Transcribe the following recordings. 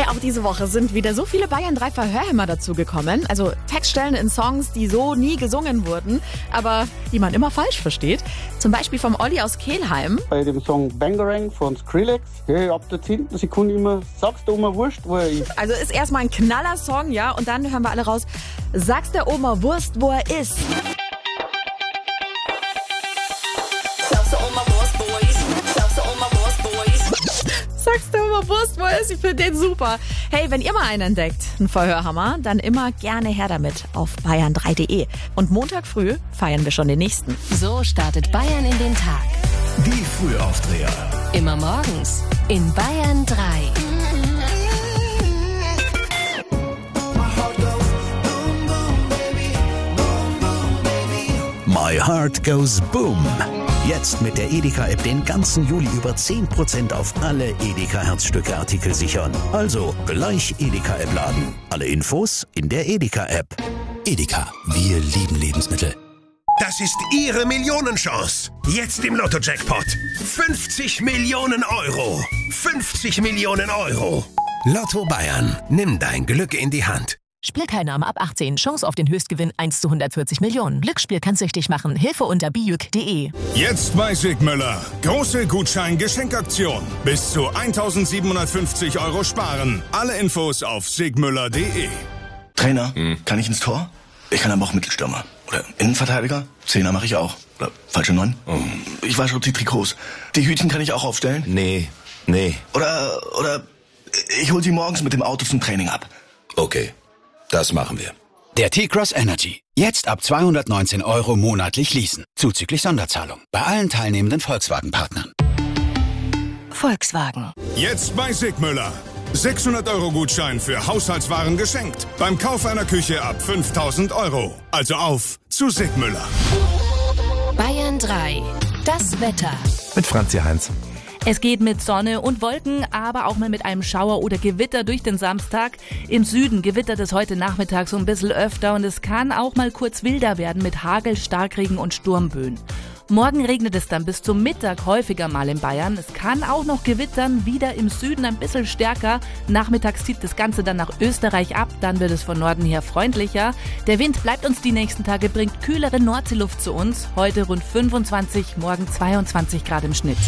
auch diese Woche sind wieder so viele Bayern 3 Verhörhämmer dazugekommen. Also Textstellen in Songs, die so nie gesungen wurden, aber die man immer falsch versteht. Zum Beispiel vom Olli aus Kelheim. Bei dem Song Bangarang von Skrillex, hey, ab der 10. Sekunde immer, sagst du Oma Wurst, wo er ist. Also ist erstmal ein Knaller-Song, ja, und dann hören wir alle raus, sagst der Oma Wurst, wo er ist. Sagst du immer Wurst, wo er ist? Ich finde den super. Hey, wenn ihr mal einen entdeckt, einen Verhörhammer, dann immer gerne her damit auf bayern3.de. Und Montag früh feiern wir schon den nächsten. So startet Bayern in den Tag. Die Frühaufdreher. Immer morgens in Bayern 3. My Heart Goes Boom. Jetzt mit der Edeka-App den ganzen Juli über 10% auf alle Edeka-Herzstücke-Artikel sichern. Also gleich Edeka-App laden. Alle Infos in der Edeka-App. Edeka, wir lieben Lebensmittel. Das ist Ihre Millionenchance. Jetzt im Lotto-Jackpot. 50 Millionen Euro. 50 Millionen Euro. Lotto Bayern. Nimm dein Glück in die Hand. Spielteilnahme ab 18. Chance auf den Höchstgewinn 1 zu 140 Millionen. Glücksspiel kann süchtig machen. Hilfe unter bijuk.de. Jetzt bei Sigmüller. Große Gutschein-Geschenkaktion. Bis zu 1.750 € sparen. Alle Infos auf sigmüller.de. Trainer, kann ich ins Tor? Ich kann aber auch Mittelstürmer. Oder Innenverteidiger? Zehner mache ich auch. Oder falsche 9? Ich wasche auch die Trikots. Die Hütchen kann ich auch aufstellen? Nee. Oder ich hol sie morgens mit dem Auto zum Training ab. Okay, das machen wir. Der T-Cross Energy. Jetzt ab 219 € monatlich leasen. Zuzüglich Sonderzahlung. Bei allen teilnehmenden Volkswagen-Partnern. Volkswagen. Jetzt bei Sigmüller. 600 € Gutschein für Haushaltswaren geschenkt. Beim Kauf einer Küche ab 5.000 €. Also auf zu Sigmüller. Bayern 3. Das Wetter. Mit Franzi Heinz. Es geht mit Sonne und Wolken, aber auch mal mit einem Schauer oder Gewitter durch den Samstag. Im Süden gewittert es heute Nachmittag so ein bisschen öfter und es kann auch mal kurz wilder werden mit Hagel, Starkregen und Sturmböen. Morgen regnet es dann bis zum Mittag häufiger mal in Bayern. Es kann auch noch gewittern, wieder im Süden ein bisschen stärker. Nachmittags zieht das Ganze dann nach Österreich ab, dann wird es von Norden her freundlicher. Der Wind bleibt uns die nächsten Tage, bringt kühlere Nordseeluft zu uns. Heute rund 25, morgen 22 Grad im Schnitt.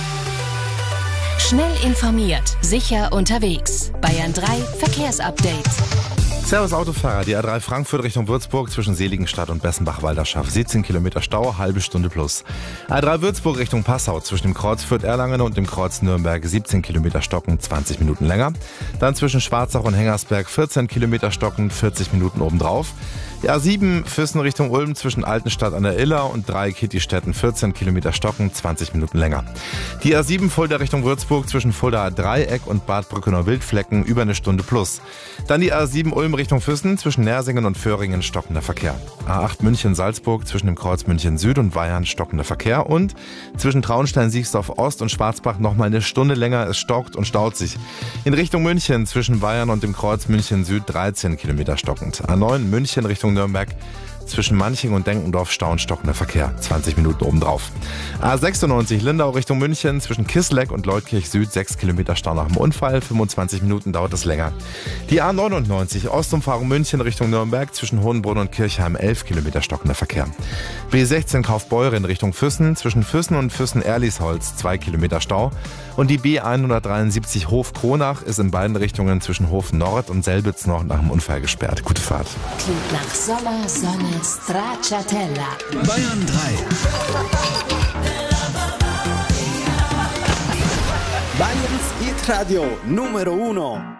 Schnell informiert, sicher unterwegs. Bayern 3 Verkehrsupdate. Servus Autofahrer, die A3 Frankfurt Richtung Würzburg zwischen Seligenstadt und Bessenbach-Walderschaft. 17 Kilometer Stau, halbe Stunde plus. A3 Würzburg Richtung Passau zwischen dem Kreuz Fürth-Erlangen und dem Kreuz Nürnberg 17 Kilometer stockend, 20 Minuten länger. Dann zwischen Schwarzach und Hengersberg 14 Kilometer stockend, 40 Minuten obendrauf. Die A7 Füssen Richtung Ulm zwischen Altenstadt an der Iller und Dreieck-Hittistetten 14 Kilometer stockend, 20 Minuten länger. Die A7 Fulda Richtung Würzburg zwischen Fulda Dreieck und Bad Brückenau-Wildflecken über eine Stunde plus. Dann die A7 Ulm Richtung Füssen zwischen Nersingen und Föhringen stockender Verkehr. A8 München-Salzburg zwischen dem Kreuz München Süd und Weihern stockender Verkehr und zwischen Traunstein-Siegsdorf Ost und Schwarzbach nochmal eine Stunde länger, es stockt und staut sich. In Richtung München zwischen Weihern und dem Kreuz München Süd 13 Kilometer stockend. A9 München Richtung Nürnberg zwischen Manching und Denkendorf stockender Verkehr, 20 Minuten obendrauf. A96 Lindau Richtung München zwischen Kisleck und Leutkirch Süd 6 Kilometer Stau nach dem Unfall, 25 Minuten dauert es länger. Die A99 Ostumfahrung München Richtung Nürnberg zwischen Hohenbrunn und Kirchheim 11 Kilometer stockender Verkehr. B16 Kaufbeuren Richtung Füssen zwischen Füssen und Füssen-Erliesholz 2 Kilometer Stau und die B173 Hof-Kronach ist in beiden Richtungen zwischen Hof Nord und Selbitz noch nach dem Unfall gesperrt. Gute Fahrt. Klingt nach Sommer, Sonne, Stracciatella. Bayern 3. Bayerns Hit Radio Numero 1.